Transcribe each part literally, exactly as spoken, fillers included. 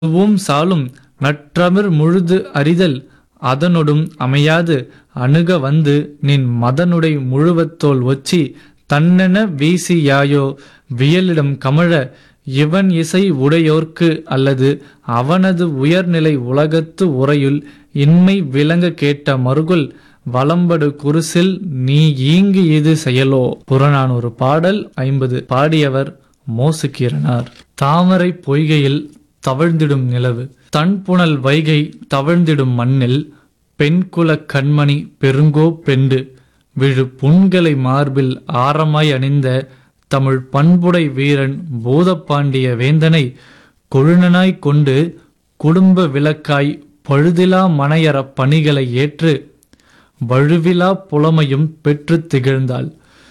வும் சாலும் நற்றமிர் முழுது அறிதல் அதனொடும் அமையாது அணுக வந்து நின் மதனுடை முழுவத்தோள் ஒச்சி தன்னென வீசி யாயோ வியலிடம் கமழ இவன் இசை உடையோர்க்கு அல்லது அவனது உயர்நிலை உலகத்து உரையுள் இன்மை விளங்க கேட்ட மறுகுல் வலம்படு குருசில் நீ ஈங்கு இது செயலோ. புறநானூறு பாடல் ஐம்பது. பாடியவர் மோசுகீரனார். தாமரை பொய்கையில் தவழ்ந்திடும் நிலவு தன்புணல் வைகை தவழ்ந்திடும் மண்ணில் பெண்குலக் கண்மணி பெருங்கோ பெண்டு விழு புண்களை மார்பில் ஆரமாய் அணிந்த தமிழ் பண்புடை வீரன் பூதப்பாண்டிய வேந்தனை கொழுநனாய் கொண்டு குடும்ப விளக்காய் பழுதிலா மனையற பணிகளை ஏற்று வழுவிலா புலமையும் பெற்று திகழ்ந்தாள்.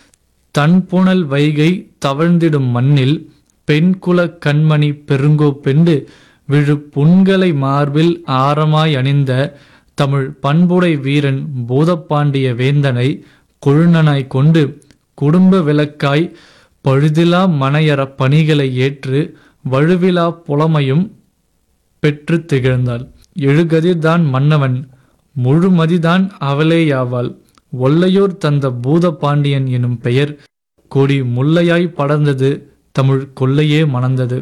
தன்புணல் வைகை தவழ்ந்திடும் மண்ணில் பெண்குலக் கண்மணி பெருங்கோ பெண்டு விழு புண்களை மார்பில் ஆரமாய் அணிந்த தமிழ் பண்புடை வீரன் பூதப்பாண்டிய வேந்தனை கொழுநனாய் கொண்டு குடும்ப விளக்காய் பழுதிலா மனையற பணிகளை ஏற்று வழுவிலா புலமையும் பெற்று திகழ்ந்தாள். எழுகதிர்தான் மன்னவன் முழுமதிதான் அவளேயாவாள். ஒல்லையோர் தந்த பூதபாண்டியன் எனும் பெயர் கொடி முல்லையாய் படர்ந்தது தமிழ் கொல்லையே மணந்தது.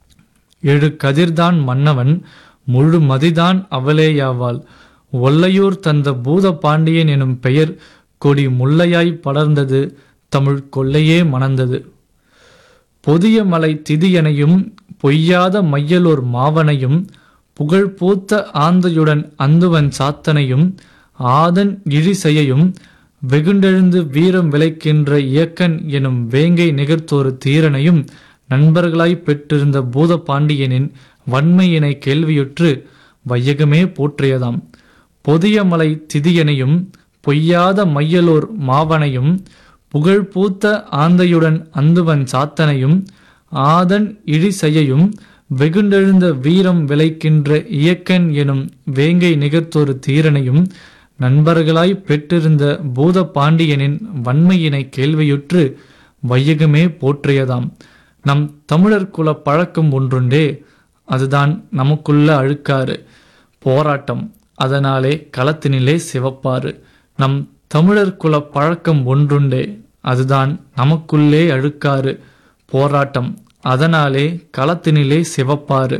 எழு கதிர்தான் மன்னவன் முழு மதிதான் அவளேயாவாள். ஒல்லையூர் தந்த பூத பாண்டியன் எனும் பெயர் கொடி முல்லையாய் படர்ந்தது தமிழ் கொல்லையே மணந்தது. பொதிய மலை திதியனையும் பொய்யாத மையலூர் மாவனையும் புகழ் பூத்த ஆந்தையுடன் அந்துவன் சாத்தனையும் ஆதன் இழிசெயையும் வெகுண்டெழுந்து வீரம் விளைக்கின்ற இயக்கன் எனும் வேங்கை நிகர்த்தோரு தீரனையும் நண்பர்களாய் பெற்றிருந்த பூத பாண்டியனின் வன்மையினை கேள்வியுற்று வையகமே போற்றியதாம். பொதிய மலை திதியனையும் பொய்யாத மையலூர் மாவனையும் புகழ் பூத்த ஆந்தையுடன் அந்துவன் சாத்தனையும் ஆதன் இழிசெயையும் வெகுண்டெழுந்த வீரம் விளைக்கின்ற இயக்கன் எனும் வேங்கை நிகர்த்தோரு தீரனையும் நண்பர்களாய் பெற்றிருந்த பூத பாண்டியனின் வன்மையினை கேள்வியுற்று வையகமே போற்றியதாம். நம் தமிழர் குல பழக்கம் ஒன்றுண்டே, அதுதான் நமக்குள்ள அழுக்காறு போராட்டம், அதனாலே களத்தினிலே சிவப்பாறு. நம் தமிழர் குல பழக்கம் ஒன்றுண்டே, அதுதான் நமக்குள்ளே அழுக்காறு போராட்டம், அதனாலே களத்தினிலே சிவப்பாறு.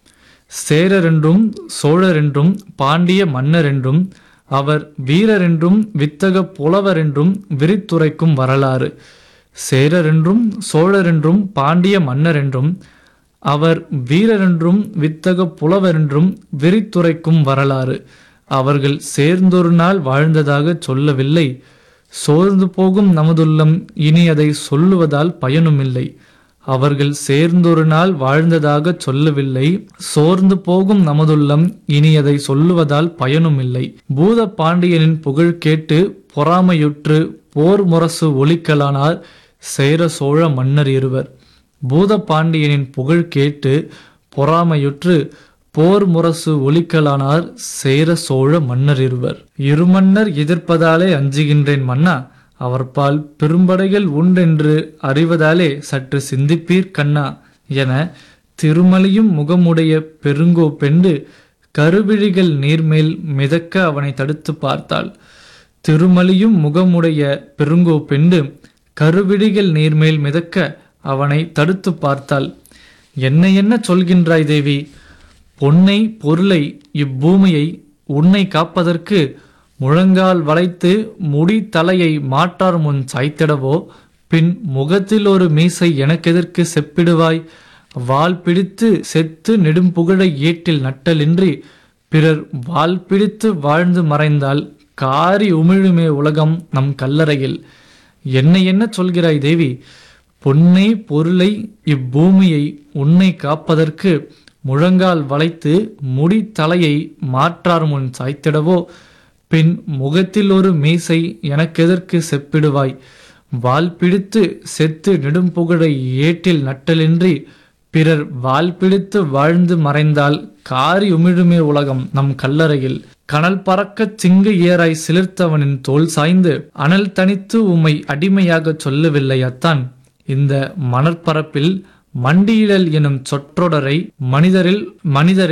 சேரரென்றும் சோழரென்றும் பாண்டிய மன்னரென்றும் அவர் வீரரென்றும் வித்தக புலவரென்றும் விரித்துரைக்கும் வரலாறு. சேரரென்றும் சோழரென்றும் பாண்டிய மன்னரென்றும் அவர் வீரரென்றும் வித்தக புலவரென்றும் விரித்துரைக்கும் வரலாறு. அவர்கள் சேர்ந்தொரு நாள் வாழ்ந்ததாக சொல்லவில்லை, சோர்ந்து போகும் நமதுள்ளம் இனி அதை சொல்லுவதால் பயனுமில்லை. அவர்கள் சேர்ந்தொரு நாள் வாழ்ந்ததாக சொல்லவில்லை, சோர்ந்து போகும் நமதுள்ளம் இனி அதை சொல்லுவதால் பயனுமில்லை. பூத பாண்டியனின் புகழ் கேட்டு பொறாமையுற்று போர் முரசு ஒலிக்கலானார் சேர சோழ மன்னர் இருவர். பூத பாண்டியனின் புகழ் கேட்டு பொறாமையுற்று போர் முரசு ஒலிக்கலானார் சேர சோழ மன்னர் இருவர். இருமன்னர் எதிர்ப்பதாலே அஞ்சுகின்றேன் மன்னா, அவர்பால் பெரும்படைகள் உண்டென்று அறிவதாலே சற்று சிந்திப்பீர் கண்ணா என திருமலியும் முகமுடைய பெருங்கோ பெண்டு கருவிழிகள் நீர்மேல் மிதக்க அவனை தடுத்து பார்த்தாள். திருமலியும் முகமுடைய பெருங்கோ பெண்டு கருவிழிகள் நீர்மேல் மிதக்க அவனை தடுத்து பார்த்தாள். என்ன என்ன சொல்கின்றாய் தேவி? பொன்னை பொருளை இப்பூமியை உன்னை காப்பதற்கு முழங்கால் வளைத்து முடி தலையை மாற்றார் முன் சாய்த்திடவோ, பின் முகத்தில் ஒரு மீசை எனக்கெதற்கு செப்பிடுவாய்? வால் பிடித்து செத்து நெடும்புகழை ஏட்டில் நட்டலின்றி பிறர் வால் பிடித்து வாழ்ந்து மறைந்தால் காரி உமிழுமே உலகம் நம் கல்லறையில். என்ன என்ன சொல்கிறாய் தேவி? பொன்னை பொருளை இப்பூமியை உன்னை காப்பதற்கு முழங்கால் வளைத்து முடி தலையை மாற்றார் முன் சாய்த்திடவோ, பின் முகத்தில் ஒரு மீசை எனக்கெதற்கு செப்பிடுவாய்? வால் பிடித்து செத்து நெடும்புகழை ஏட்டில் நட்டலின்றி பிறர் வால் பிடித்து வாழ்ந்து மறைந்தால் காரி உமிழுமே உலகம் நம் கல்லறையில். கனல் பறக்கச் சிங்க ஏராய் சிலிர்த்தவனின் தோல் சாய்ந்து அனல் தனித்து உம்மை அடிமையாக சொல்லவில்லை அத்தான். இந்த மணற்பரப்பில் மண்டியிழல் எனும் சொற்றொடரை மனிதரில் மனிதரில்